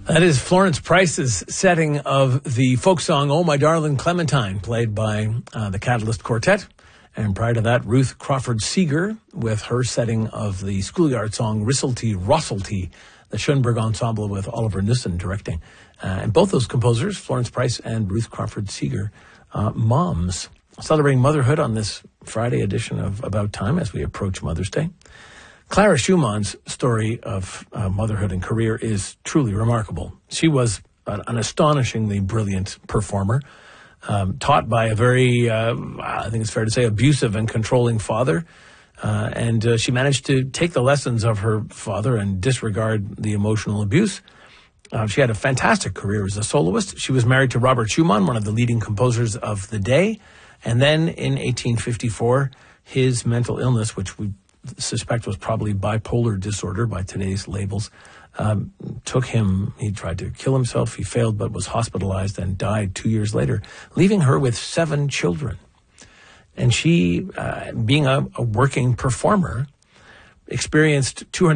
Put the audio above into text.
That is Florence Price's setting of the folk song, Oh My Darling Clementine, played by the Catalyst Quartet. And prior to that, Ruth Crawford Seeger with her setting of the schoolyard song, Risselty Rosselty, the Schoenberg Ensemble with Oliver Nissen directing. And both those composers, Florence Price and Ruth Crawford Seeger, moms, celebrating motherhood on this Friday edition of About Time as we approach Mother's Day. Clara Schumann's story of motherhood and career is truly remarkable. She was an astonishingly brilliant performer, taught by a very, I think it's fair to say, abusive and controlling father. And she managed to take the lessons of her father and disregard the emotional abuse. She had a fantastic career as a soloist. She was married to Robert Schumann, one of the leading composers of the day. And then in 1854, his mental illness, which we suspect was probably bipolar disorder by today's labels, took him. He tried to kill himself. He failed, but was hospitalized and died 2 years later, leaving her with 7 children. And she, being a working performer, experienced 200